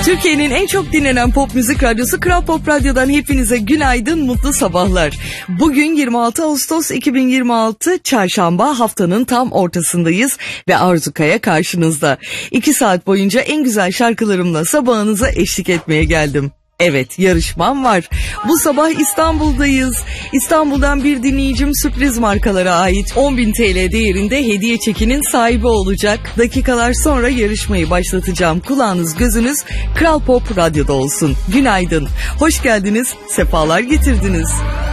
Türkiye'nin en çok dinlenen pop müzik radyosu Kral Pop Radyo'dan hepinize günaydın, mutlu sabahlar. Bugün 26 Ağustos 2026 Çarşamba, haftanın tam ortasındayız ve Arzu Kaya karşınızda. 2 saat boyunca en güzel şarkılarımla sabahınıza eşlik etmeye geldim. Evet, yarışmam var. Bu sabah İstanbul'dayız. İstanbul'dan bir dinleyicim sürpriz markalara ait 10.000 TL değerinde hediye çekinin sahibi olacak. Dakikalar sonra yarışmayı başlatacağım. Kulağınız gözünüz Kral Pop Radyo'da olsun. Günaydın, hoş geldiniz, sefalar getirdiniz.